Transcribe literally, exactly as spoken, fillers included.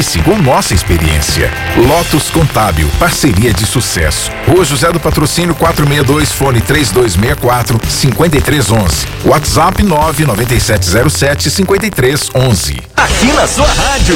Inicie com nossa experiência. Lotus Contábil, parceria de sucesso. Rua José do Patrocínio quatrocentos e sessenta e dois, fone três dois seis quatro, cinco três um um. WhatsApp nove nove sete zero sete, cinco três um um. Aqui na sua rádio.